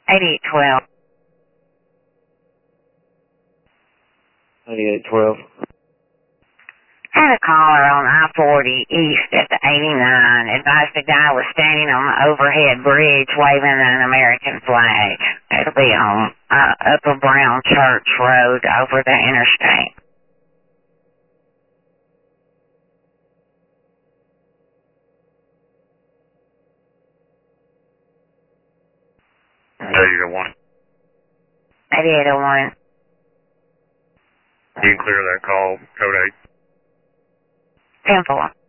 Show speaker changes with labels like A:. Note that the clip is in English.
A: 8812.
B: 8812.
A: Had a caller on I-40 east at the 89. Advised the guy was standing on the overhead bridge waving an American flag. It'll be on Upper Brown Church Road over the interstate.
C: There you go, 1.
A: 8801.
C: You can clear that call, code 8.
A: 10-4.